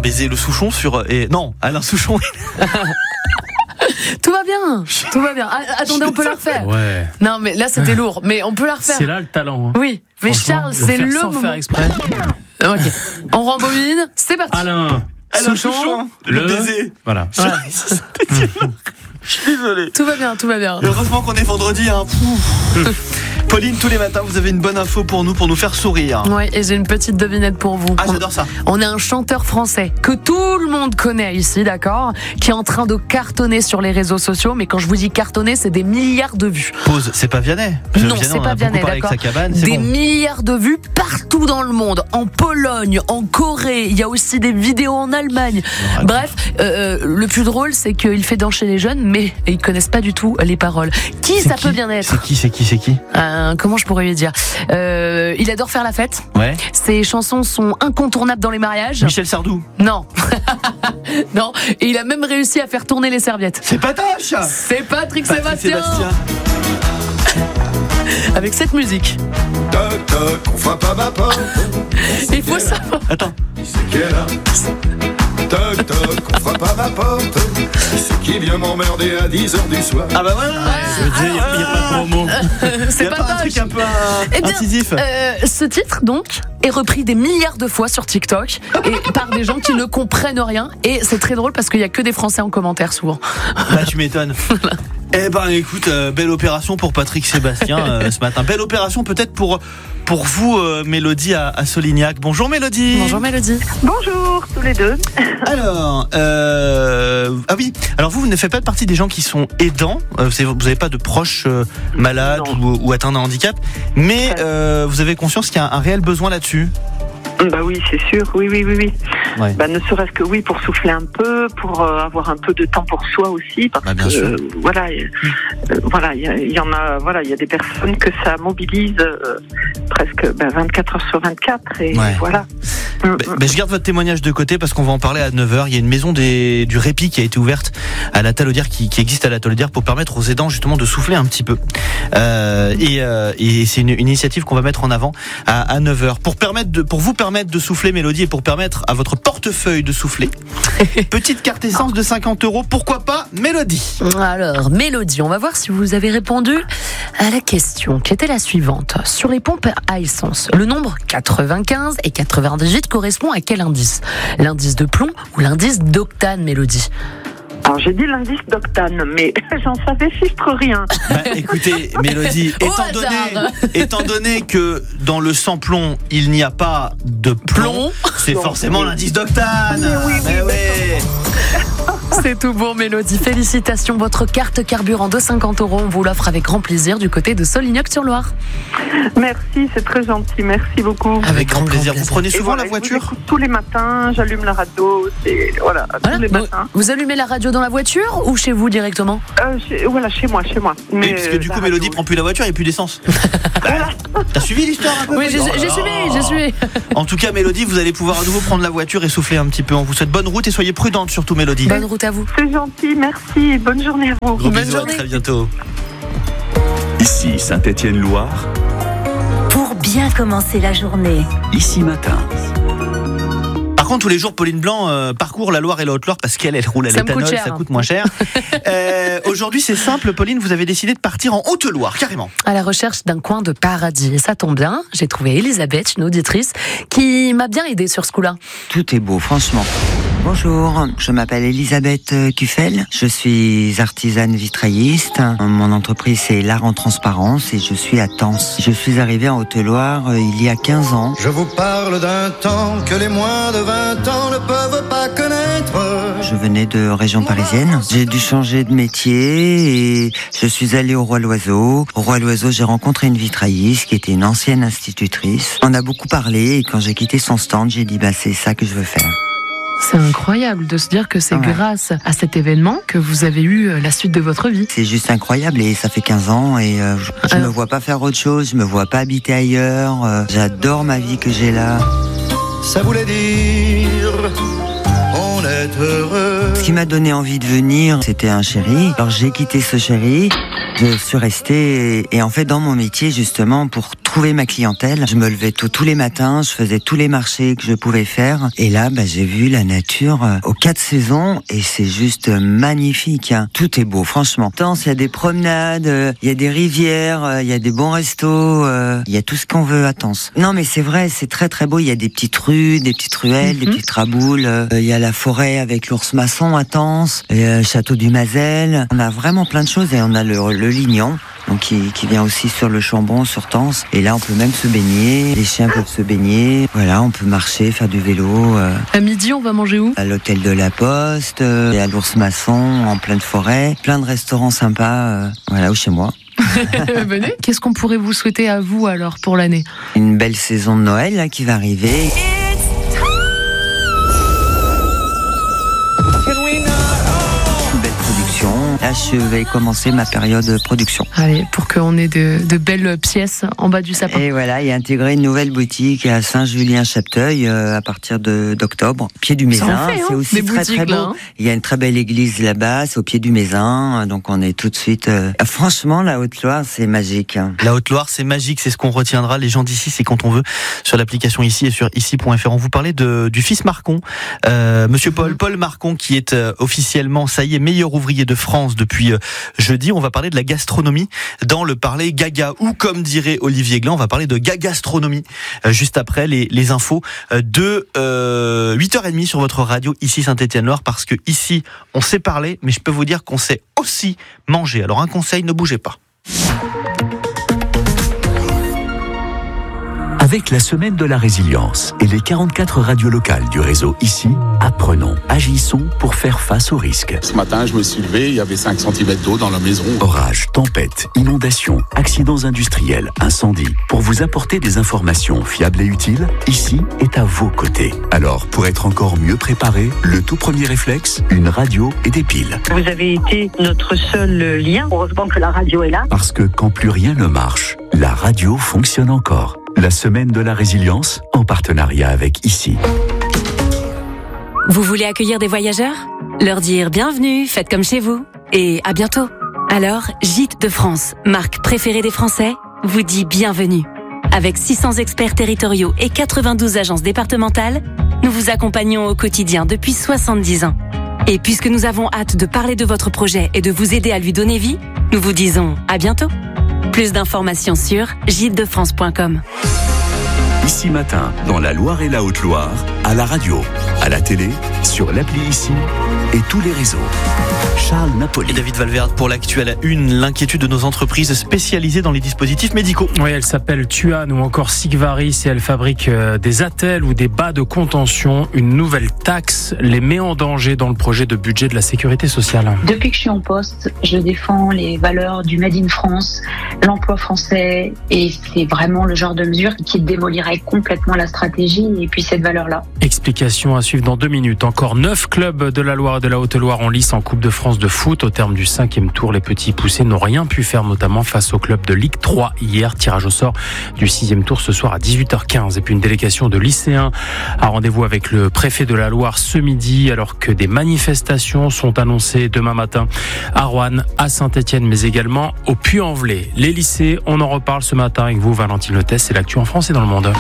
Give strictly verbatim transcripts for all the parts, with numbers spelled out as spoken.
baiser le Souchon sur... Et, non, Alain Souchon. Tout va bien, tout va bien. Ah, attendez, on peut la refaire. Ouais. Non, mais là, c'était lourd. Mais on peut la refaire. C'est là le talent. Hein. Oui, mais Charles, c'est le sans moment. faire exprès. Ok, on rembobine, c'est parti. Alain, Alain Souchon, Souchon, le baiser. Voilà. Ouais. Je suis désolé. Tout va bien, tout va bien. Heureusement qu'on est vendredi. Hein. Pauline, tous les matins, vous avez une bonne info pour nous, pour nous faire sourire. Ouais, et j'ai une petite devinette pour vous. Ah, j'adore ça. On a un chanteur français que tout le monde connaît ici, d'accord, qui est en train de cartonner sur les réseaux sociaux. Mais quand je vous dis cartonner, c'est des milliards de vues. Pause, c'est pas Vianney. Parce que Non, Vianney, c'est on pas a Vianney, beaucoup parlé d'accord. avec sa cabane, c'est Des bon. milliards de vues partout dans le monde, en Pologne, en Corée. Il y a aussi des vidéos en Allemagne. Ouais. Bref, euh, le plus drôle, c'est qu'il fait danser les jeunes, mais ils connaissent pas du tout les paroles. Qui C'est ça qui peut bien être? C'est qui, c'est qui, c'est qui Euh, comment je pourrais lui dire euh, Il adore faire la fête. Ouais. Ses chansons sont incontournables dans les mariages. Michel Sardou. Non. Non. Et il a même réussi à faire tourner les serviettes. C'est Patoche. C'est Patrick, Patrick Sébastien, Sébastien. avec cette musique. Toc toc, on frappe à ma porte. Il faut savoir. Attends. C'est qui est là? Toc toc, on frappe à ma porte. C'est qui vient m'emmerder à dix heures du soir? Ah bah voilà. Je veux dire, il n'y a, y a pas de gros mots. C'est Y a pas, pas un truc un peu euh, Eh bien, incisif. euh, ce titre, donc, est repris des milliards de fois sur TikTok et par des gens qui ne comprennent rien. Et c'est très drôle parce qu'il y a que des Français en commentaire souvent. Bah tu m'étonnes. Eh ben écoute, euh, belle opération pour Patrick Sébastien euh, ce matin. Belle opération peut-être pour pour vous, euh, Mélodie à, à Solignac. Bonjour Mélodie. Bonjour Mélodie. Bonjour tous les deux. Alors, euh, ah oui. Alors vous, vous ne faites pas partie des gens qui sont aidants. Euh, Vous n'avez pas de proches euh, malades ou, ou atteints d'un handicap, mais euh, vous avez conscience qu'il y a un réel besoin là-dessus. Bah oui, c'est sûr, oui, oui, oui, oui. Ouais. Bah ne serait-ce que oui, pour souffler un peu, pour euh, avoir un peu de temps pour soi aussi, parce Bah, bien que sûr. euh, voilà, euh, voilà, il y, y en a, voilà, il y a des personnes que ça mobilise euh, presque bah, vingt-quatre heures sur vingt-quatre, et Ouais. voilà. Bah, bah, je garde votre témoignage de côté parce qu'on va en parler à neuf heures. Il y a une maison des, du répit qui a été ouverte à la Talaudière, qui, qui existe à la Talaudière pour permettre aux aidants justement de souffler un petit peu. Euh, et, euh, et c'est une, une initiative qu'on va mettre en avant à, à neuf heures pour permettre de, pour vous permettre de souffler, Mélodie, et pour permettre à votre portefeuille de souffler. Petite carte essence de cinquante euros. Pourquoi pas Mélodie? Alors, Mélodie, on va voir si vous avez répondu à la question qui était la suivante. Sur les pompes à essence, le nombre quatre-vingt-quinze et quatre-vingt-dix-huit correspond à quel indice? L'indice de plomb ou l'indice d'octane, Mélodie? Alors j'ai dit l'indice d'octane, mais j'en savais chiffre rien. Bah, écoutez, Mélodie, Au étant hasard. donné, étant donné que dans le sans plomb, il n'y a pas de plomb, Plomb. c'est forcément l'indice d'octane. Mais oui, oui, Eh ouais. C'est tout bon, Mélodie. Félicitations, votre carte carburant de cinquante euros, on vous l'offre avec grand plaisir du côté de Solignac-sur-Loire. Merci, c'est très gentil, merci beaucoup. Avec grand plaisir. Vous prenez Et souvent voilà, la je vous voiture? écoute tous les matins, j'allume la radio, c'est voilà, Voilà. tous les Vous, matins. vous allumez la radio dans la voiture ou chez vous directement? Euh, chez- voilà, chez moi, chez moi. Oui, Mais, parce que du euh, coup, la Mélodie radio, prend plus la voiture, il n'y a plus d'essence. Bah, t'as suivi l'histoire un peu? Oui, j'ai Oh là j'ai là. suivi, j'ai suivi. En tout cas, Mélodie, vous allez pouvoir à nouveau prendre la voiture et souffler un petit peu. On vous souhaite bonne route et soyez prudente surtout, Mélodie. Bonne route à vous. C'est gentil, merci, et bonne journée à vous. Gros bonne bisous, à journée. très bientôt. Ici Saint-Étienne-Loire, Pour bien commencer la journée. ici matin. Par contre, tous les jours, Pauline Blanc euh, parcourt la Loire et la Haute-Loire parce qu'elle elle roule à Ça me coûte l'éthanol, cher, ça hein. coûte moins cher. euh, Aujourd'hui, c'est simple, Pauline, vous avez décidé de partir en Haute-Loire, carrément. À la recherche d'un coin de paradis. Et ça tombe bien, j'ai trouvé Elisabeth, une auditrice, qui m'a bien aidée sur ce coup-là. Tout est beau, franchement. Bonjour, je m'appelle Elisabeth Cuffel, je suis artisane vitrailliste. Mon entreprise c'est l'art en transparence et je suis à Tence. Je suis arrivée en Haute-Loire euh, il y a quinze ans. Je vous parle d'un temps que les moins de vingt ans ne peuvent pas connaître. Je venais de région parisienne. J'ai dû changer de métier et je suis allée au Roi-l'Oiseau. Au Roi-l'Oiseau, j'ai rencontré une vitrailliste qui était une ancienne institutrice. On a beaucoup parlé et quand j'ai quitté son stand, j'ai dit bah c'est ça que je veux faire. C'est incroyable de se dire que c'est Ouais. grâce à cet événement que vous avez eu la suite de votre vie. C'est juste incroyable et ça fait quinze ans et euh, je, je Ah. me vois pas faire autre chose, je me vois pas habiter ailleurs. euh, J'adore ma vie que j'ai là. Ça voulait dire on est heureux. Ce qui m'a donné envie de venir, c'était un chéri. Alors j'ai quitté ce chéri, je suis restée et, et en fait dans mon métier justement pour trouver ma clientèle, je me levais tôt tous les matins, je faisais tous les marchés que je pouvais faire et là bah, j'ai vu la nature euh, aux quatre saisons et c'est juste magnifique. Hein. Tout est beau franchement. Il y a des promenades, euh, il y a des rivières, euh, il y a des bons restos, euh, il y a tout ce qu'on veut à Tence. Non mais c'est vrai, c'est très très beau. Il y a des petites rues, des petites ruelles, mm-hmm. des petites traboules. Euh, il y a la forêt avec l'ours maçon à Tence, et, euh, château du Mazel. On a vraiment plein de choses et on a le, le Lignon. Donc qui, qui vient aussi sur le Chambon, sur Tence. Et là, on peut même se baigner. Les chiens peuvent se baigner. Voilà, on peut marcher, faire du vélo. Euh, à midi, on va manger où? À l'hôtel de la Poste, euh, et à l'Ours Maçon, en pleine forêt. Plein de restaurants sympas, euh, voilà, ou chez moi. Venez. Qu'est-ce qu'on pourrait vous souhaiter à vous alors pour l'année? Une belle saison de Noël là, qui va arriver. Là, je vais commencer ma période de production. Allez, pour qu'on ait de, de belles pièces en bas du sapin. Et voilà, et intégrer une nouvelle boutique à Saint-Julien-Chapteuil euh, à partir de, d'octobre. Pied du Mézin, fait, hein, c'est aussi très très beau. Là, hein. Il y a une très belle église là-bas, c'est au pied du Mézin, donc on est tout de suite... Euh... Franchement, la Haute-Loire, c'est magique. Hein. La Haute-Loire, c'est magique, c'est ce qu'on retiendra. Les gens d'ici, c'est quand on veut, sur l'application ici et sur ici point f r. On vous parlait de, du fils Marcon, euh, Monsieur Paul, Paul Marcon, qui est euh, officiellement, ça y est, meilleur ouvrier de France depuis euh, jeudi. On va parler de la gastronomie dans le Parler Gaga, ou comme dirait Olivier Glan, on va parler de gagastronomie euh, juste après les, les infos euh, de euh, huit heures trente sur votre radio ici Saint-Étienne-Loire, parce que ici on sait parler, mais je peux vous dire qu'on sait aussi manger. Alors un conseil, ne bougez pas. Avec la semaine de la résilience et les quarante-quatre radios locales du réseau ici, apprenons, agissons pour faire face aux risques. Ce matin, je me suis levé, il y avait cinq centimètres d'eau dans la maison. Orages, tempêtes, inondations, accidents industriels, incendies. Pour vous apporter des informations fiables et utiles, ici est à vos côtés. Alors, pour être encore mieux préparé, le tout premier réflexe, une radio et des piles. Vous avez été notre seul lien. Heureusement que la radio est là. Parce que quand plus rien ne marche, la radio fonctionne encore. La semaine de la résilience, en partenariat avec ici. Vous voulez accueillir des voyageurs? Leur dire bienvenue, faites comme chez vous, et à bientôt. Alors, Gîtes de France, marque préférée des Français, vous dit bienvenue. Avec six cents experts territoriaux et quatre-vingt-douze agences départementales, nous vous accompagnons au quotidien depuis soixante-dix ans. Et puisque nous avons hâte de parler de votre projet et de vous aider à lui donner vie, nous vous disons à bientôt. Plus d'informations sur gîtes de france point com. Ici matin, dans la Loire et la Haute-Loire, à la radio, à la télé, sur l'appli ici et tous les réseaux. Charles Napoli. Et David Valverde pour l'actu à la une, l'inquiétude de nos entreprises spécialisées dans les dispositifs médicaux. Oui, elle s'appelle Tuan ou encore Sigvaris et elle fabrique des attelles ou des bas de contention. Une nouvelle taxe les met en danger dans le projet de budget de la sécurité sociale. Depuis que je suis en poste, je défends les valeurs du Made in France, l'emploi français, et c'est vraiment le genre de mesure qui démolirait complètement la stratégie et puis cette valeur-là. Explication à suivre dans deux minutes. Encore neuf clubs de la Loire et de la Haute-Loire en lice en Coupe de France de foot. Au terme du cinquième tour, les petits poussés n'ont rien pu faire, notamment face au club de Ligue trois hier. Tirage au sort du sixième tour ce soir à dix-huit heures quinze. Et puis une délégation de lycéens a rendez-vous avec le préfet de la Loire ce midi, alors que des manifestations sont annoncées demain matin à Roanne, à Saint-Étienne, mais également au Puy-en-Velay. Les lycées, on en reparle ce matin avec vous, Valentine Letes. C'est l'actu en France et dans le monde.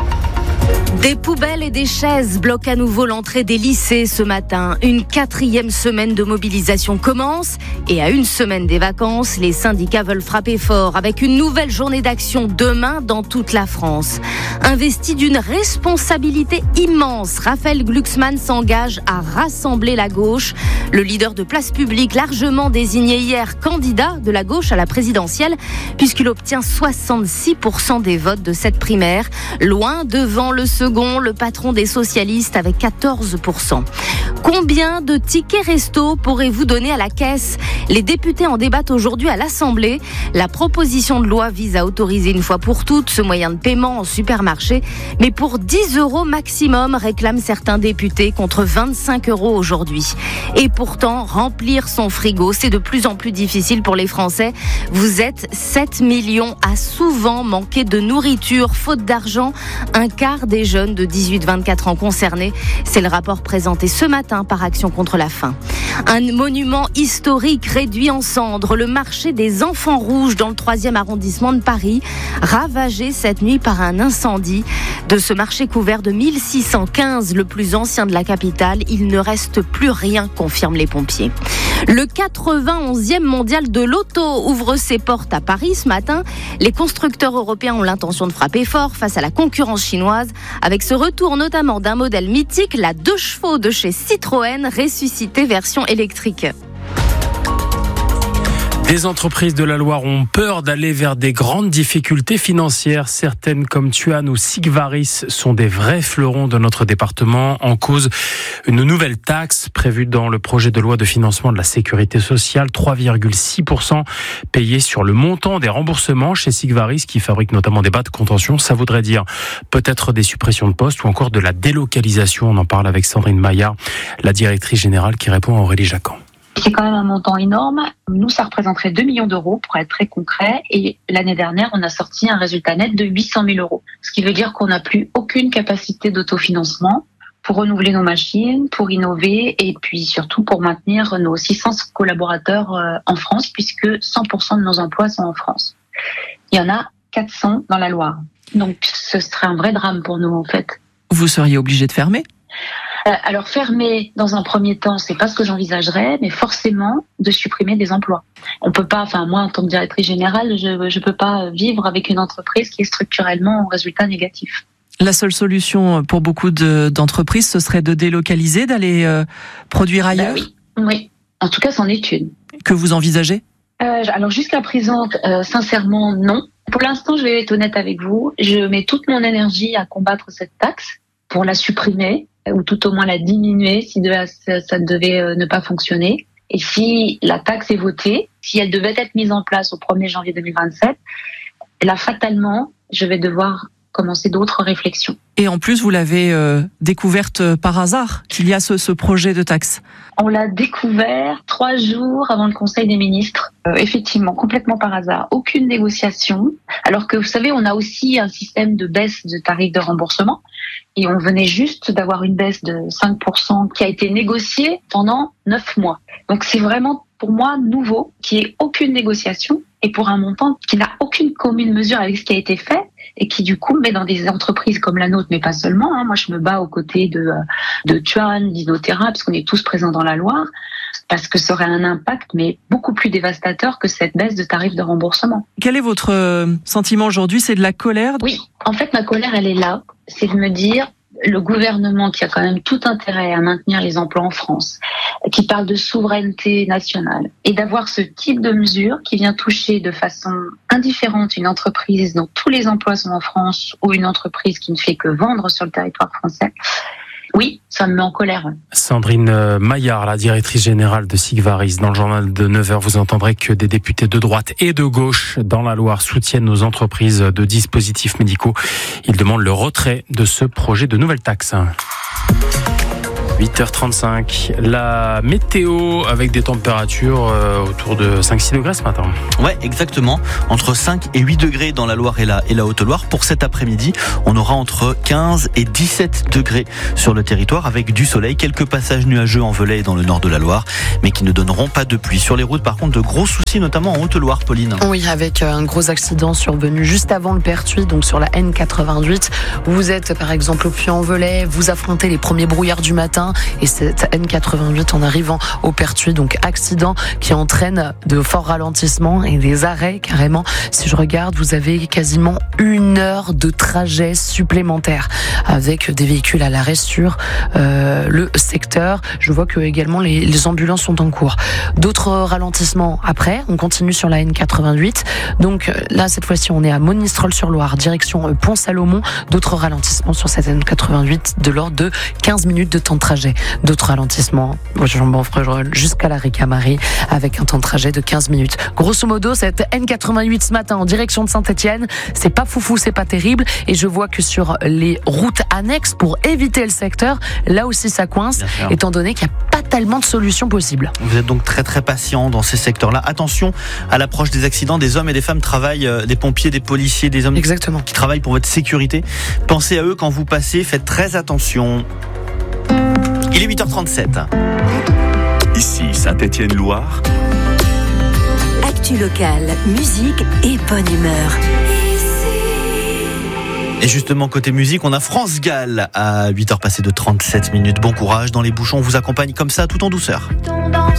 Des poubelles et des chaises bloquent à nouveau l'entrée des lycées ce matin. Une quatrième semaine de mobilisation commence et à une semaine des vacances, les syndicats veulent frapper fort avec une nouvelle journée d'action demain dans toute la France. Investi d'une responsabilité immense, Raphaël Glucksmann s'engage à rassembler la gauche. Le leader de Place Publique, largement désigné hier candidat de la gauche à la présidentielle, puisqu'il obtient soixante-six pour cent des votes de cette primaire, loin devant le second, le patron des socialistes avec quatorze pour cent. Combien de tickets resto pourrez-vous donner à la caisse ? Les députés en débattent aujourd'hui à l'Assemblée. La proposition de loi vise à autoriser une fois pour toutes ce moyen de paiement en supermarché, mais pour dix euros maximum, réclament certains députés, contre vingt-cinq euros aujourd'hui. Et pourtant, remplir son frigo, c'est de plus en plus difficile pour les Français. Vous êtes sept millions à souvent manquer de nourriture, faute d'argent. Un quart des jeunes jeunes de dix-huit à vingt-quatre ans concernés. C'est le rapport présenté ce matin par Action contre la faim. Un monument historique réduit en cendres, le marché des Enfants Rouges dans le troisième arrondissement de Paris, ravagé cette nuit par un incendie. De ce marché couvert de mille six cent quinze, le plus ancien de la capitale, il ne reste plus rien, confirment les pompiers. Le quatre-vingt-onzième mondial de l'auto ouvre ses portes à Paris ce matin. Les constructeurs européens ont l'intention de frapper fort face à la concurrence chinoise, avec ce retour notamment d'un modèle mythique, la deux chevaux de chez Citroën, ressuscité version électrique. Des entreprises de la Loire ont peur d'aller vers des grandes difficultés financières. Certaines, comme Tuan ou Sigvaris, sont des vrais fleurons de notre département. En cause, une nouvelle taxe prévue dans le projet de loi de financement de la sécurité sociale, trois virgule six pour cent payés sur le montant des remboursements chez Sigvaris, qui fabrique notamment des bas de contention. Ça voudrait dire peut-être des suppressions de postes ou encore de la délocalisation. On en parle avec Sandrine Maillard, la directrice générale, qui répond à Aurélie Jacquan. C'est quand même un montant énorme. Nous, ça représenterait deux millions d'euros pour être très concret. Et l'année dernière, on a sorti un résultat net de huit cent mille euros. Ce qui veut dire qu'on n'a plus aucune capacité d'autofinancement pour renouveler nos machines, pour innover et puis surtout pour maintenir nos six cents collaborateurs en France, puisque cent pour cent de nos emplois sont en France. Il y en a quatre cents dans la Loire. Donc ce serait un vrai drame pour nous, en fait. Vous seriez obligé de fermer ? Alors fermer dans un premier temps, c'est pas ce que j'envisagerais, mais forcément de supprimer des emplois. On peut pas, enfin moi en tant que directrice générale, je je peux pas vivre avec une entreprise qui est structurellement en résultat négatif. La seule solution pour beaucoup de, d'entreprises, ce serait de délocaliser, d'aller euh, produire ailleurs. Ben oui, oui. En tout cas, c'en est une. Que vous envisagez ? euh, Alors jusqu'à présent, euh, sincèrement, non. Pour l'instant, je vais être honnête avec vous. Je mets toute mon énergie à combattre cette taxe pour la supprimer, ou tout au moins la diminuer si ça devait ne pas fonctionner. Et si la taxe est votée, si elle devait être mise en place au premier janvier deux mille vingt-sept, là, fatalement, je vais devoir commencer d'autres réflexions. Et en plus, vous l'avez euh, découverte par hasard, qu'il y a ce, ce projet de taxe. On l'a découvert trois jours avant le Conseil des ministres. Euh, effectivement, complètement par hasard. Aucune négociation. Alors que, vous savez, on a aussi un système de baisse de tarifs de remboursement. Et on venait juste d'avoir une baisse de cinq pour cent qui a été négociée pendant neuf mois. Donc c'est vraiment, pour moi, nouveau, qu'il n'y ait aucune négociation et pour un montant qui n'a aucune commune mesure avec ce qui a été fait et qui, du coup, met dans des entreprises comme la nôtre, mais pas seulement. Hein. Moi, je me bats aux côtés de, de Tuan, d'Innoterra, parce qu'on est tous présents dans la Loire, parce que ça aurait un impact, mais beaucoup plus dévastateur que cette baisse de tarifs de remboursement. Quel est votre sentiment aujourd'hui ? C'est de la colère ? Oui, en fait, ma colère, elle est là. C'est de me dire, le gouvernement qui a quand même tout intérêt à maintenir les emplois en France, qui parle de souveraineté nationale, et d'avoir ce type de mesure qui vient toucher de façon indifférente une entreprise dont tous les emplois sont en France ou une entreprise qui ne fait que vendre sur le territoire français. Oui, ça me met en colère. Sandrine Maillard, la directrice générale de Sigvaris. Dans le journal de neuf heures, vous entendrez que des députés de droite et de gauche dans la Loire soutiennent nos entreprises de dispositifs médicaux. Ils demandent le retrait de ce projet de nouvelle taxe. huit heures trente-cinq, la météo avec des températures euh, autour de cinq six degrés ce matin. Ouais, exactement. Entre cinq et huit degrés dans la Loire et la, et la Haute-Loire. Pour cet après-midi, on aura entre quinze et dix-sept degrés sur le territoire avec du soleil. Quelques passages nuageux en Velay et dans le nord de la Loire, mais qui ne donneront pas de pluie. Sur les routes, par contre, de gros soucis, notamment en Haute-Loire, Pauline. Oui, avec un gros accident survenu juste avant le Pertuis, donc sur la N quatre-vingt-huit. Vous êtes, par exemple, au Puy-en-Velay, vous affrontez les premiers brouillards du matin. Et cette N quatre-vingt-huit en arrivant au Pertuis, donc accident qui entraîne de forts ralentissements et des arrêts carrément. Si je regarde, vous avez quasiment une heure de trajet supplémentaire avec des véhicules à l'arrêt sur euh, le secteur. Je vois que également les, les ambulances sont en cours. D'autres ralentissements après, on continue sur la N quatre-vingt-huit. Donc là, cette fois-ci, on est à Monistrol-sur-Loire, direction Pont-Salomon. D'autres ralentissements sur cette N quatre-vingt-huit de l'ordre de quinze minutes de temps de trajet trajet. D'autres ralentissements jusqu'à la Ricamarie avec un temps de trajet de quinze minutes. Grosso modo, cette N quatre-vingt-huit ce matin en direction de Saint-Étienne, c'est pas foufou, c'est pas terrible. Et je vois que sur les routes annexes, pour éviter le secteur, là aussi ça coince, étant donné qu'il n'y a pas tellement de solutions possibles. Vous êtes donc très très patient dans ces secteurs-là. Attention à l'approche des accidents. Des hommes et des femmes travaillent, euh, des pompiers, des policiers, des hommes Exactement. qui travaillent pour votre sécurité. Pensez à eux quand vous passez, faites très attention. Il est huit heures trente-sept. Ici Saint-Étienne-Loire. Actu locale, musique et bonne humeur. Et justement, côté musique, on a France Gall à huit heures passées de trente-sept minutes. Bon courage dans les bouchons, on vous accompagne comme ça tout en douceur.